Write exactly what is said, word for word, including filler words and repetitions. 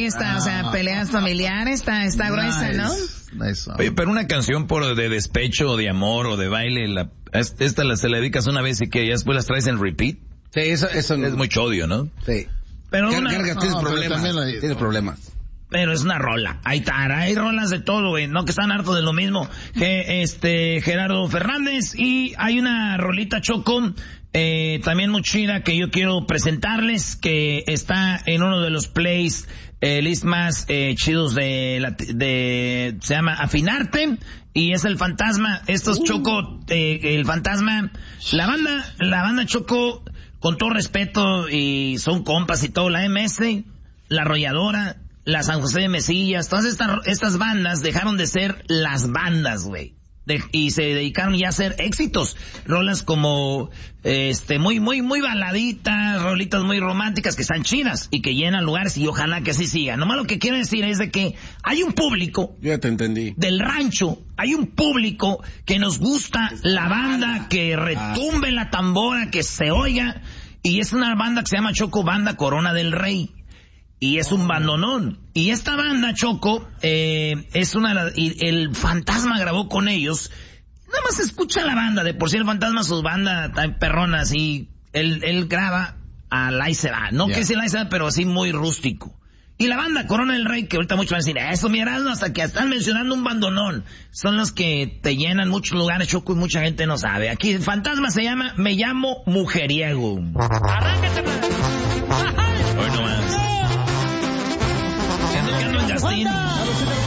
ahí está, o sea, peleas familiares, está, está nice. Gruesa, ¿no? Nice. Oye, pero una canción por de despecho, o de amor, o de baile, la, esta la, se la dedicas una vez y que ya después las traes en repeat. Sí, eso, eso no. Es mucho odio, ¿no? Sí. Pero Car- una... Carga, tienes No, pero problemas, también hay- tienes problemas. Pero es una rola. Ahí está, hay rolas de todo, güey. No que están hartos de lo mismo que este Gerardo Fernández. Y hay una rolita, Choco, eh, también muy chida que yo quiero presentarles, que está en uno de los plays, eh, list más eh, chidos de, la, de, se llama Afinarte, y es el Fantasma. Estos uh. Choco, eh, el Fantasma, la banda, la banda Choco, con todo respeto, y son compas y todo, la M S, la Arrolladora, la San José de Mesillas, todas estas, estas bandas dejaron de ser las bandas, güey. De, y se dedicaron ya a hacer éxitos. Rolas como, este, muy, muy, muy baladitas, rolitas muy románticas que están chidas y que llenan lugares, y ojalá que así siga. Nomás lo que quiero decir es de que hay un público. Ya te entendí. Del rancho, hay un público que nos gusta la banda, que retumbe la tambora, que se oiga. Y es una banda que se llama Choco Banda Corona del Rey. Y es un bandonón. Y esta banda, Choco, eh, es una... Y el Fantasma grabó con ellos. Nada más escucha la banda. De por sí el Fantasma, sus bandas tan perronas. Y él, él graba a la y se va. No yeah. que sea la y se va, pero así muy rústico. Y la banda Corona del Rey, que ahorita muchos van a decir, eso mirando hasta que están mencionando un bandonón. Son los que te llenan muchos lugares, Choco, y mucha gente no sabe. Aquí el Fantasma se llama Me Llamo Mujeriego. Arráncate, Hoy no más. Gastín.